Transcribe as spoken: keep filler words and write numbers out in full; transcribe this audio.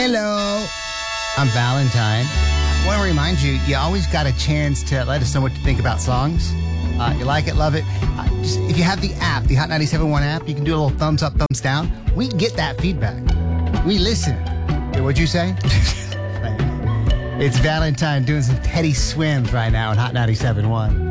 Hello. I'm Valentine. I want to remind you, you always got a chance to let us know what you think about songs. Uh, you like it, love it. Uh, just, if you have the app, the Hot ninety-seven point one app, you can do a little thumbs up, thumbs down. We get that feedback. We listen. Hey, what'd you say? It's Valentine doing some petty swims right now at Hot ninety-seven point one.